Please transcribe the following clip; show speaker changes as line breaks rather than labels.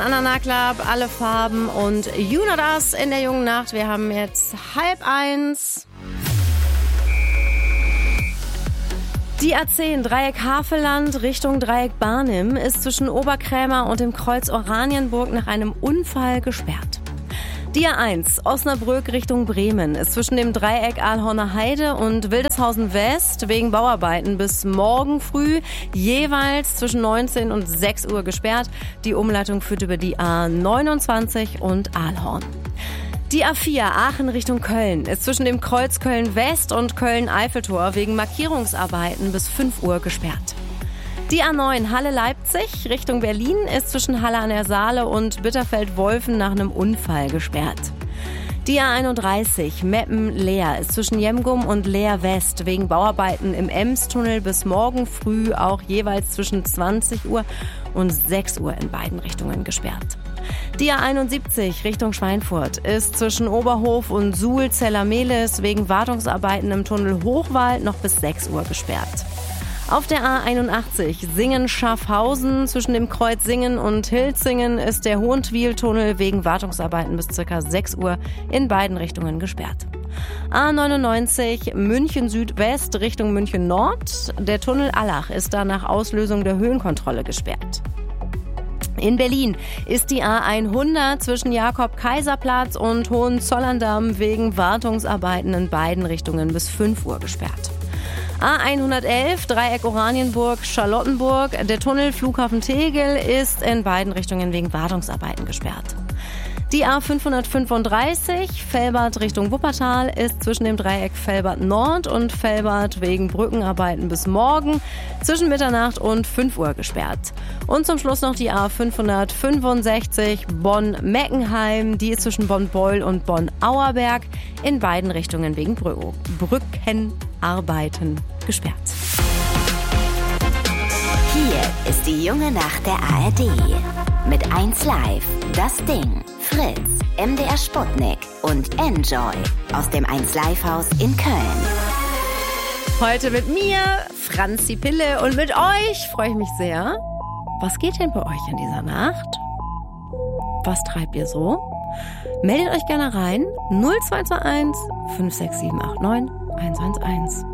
Anana Club, alle Farben und You Know Das in der jungen Nacht. Wir haben jetzt 12:30. Die A10 Dreieck Havelland Richtung Dreieck Barnim ist zwischen Oberkrämer und dem Kreuz Oranienburg nach einem Unfall gesperrt. Die A1 Osnabrück Richtung Bremen ist zwischen dem Dreieck Aalhorner Heide und Wildeshausen West wegen Bauarbeiten bis morgen früh jeweils zwischen 19 und 6 Uhr gesperrt. Die Umleitung führt über die A29 und Aalhorn. Die A4 Aachen Richtung Köln ist zwischen dem Kreuz Köln West und Köln-Eiffeltor wegen Markierungsarbeiten bis 5 Uhr gesperrt. Die A9 Halle-Leipzig Richtung Berlin ist zwischen Halle an der Saale und Bitterfeld-Wolfen nach einem Unfall gesperrt. Die A31 Meppen-Leer ist zwischen Jemgum und Leer West wegen Bauarbeiten im Emstunnel bis morgen früh auch jeweils zwischen 20 Uhr und 6 Uhr in beiden Richtungen gesperrt. Die A71 Richtung Schweinfurt ist zwischen Oberhof und Suhl-Zellermehlis wegen Wartungsarbeiten im Tunnel Hochwald noch bis 6 Uhr gesperrt. Auf der A81 Singen-Schaffhausen zwischen dem Kreuz Singen und Hilzingen ist der Hohentwiel-Tunnel wegen Wartungsarbeiten bis ca. 6 Uhr in beiden Richtungen gesperrt. A99 München Südwest Richtung München Nord. Der Tunnel Allach ist da nach Auslösung der Höhenkontrolle gesperrt. In Berlin ist die A100 zwischen Jakob-Kaiser-Platz und Hohenzollern-Damm wegen Wartungsarbeiten in beiden Richtungen bis 5 Uhr gesperrt. A111 Dreieck Oranienburg-Charlottenburg. Der Tunnel Flughafen Tegel ist in beiden Richtungen wegen Wartungsarbeiten gesperrt. Die A535 Velbert Richtung Wuppertal ist zwischen dem Dreieck Velbert Nord und Velbert wegen Brückenarbeiten bis morgen zwischen Mitternacht und 5 Uhr gesperrt. Und zum Schluss noch die A565 Bonn-Meckenheim. Die ist zwischen Bonn-Beul und Bonn-Auerberg in beiden Richtungen wegen Brückenarbeiten gesperrt.
Hier ist die junge Nacht der ARD. Mit 1 Live, das Ding, Fritz, MDR Sputnik und Enjoy aus dem 1 Live Haus in Köln.
Heute mit mir, Franzi Pille, und mit euch freue ich mich sehr. Was geht denn bei euch in dieser Nacht? Was treibt ihr so? Meldet euch gerne rein. 0221 56789 111.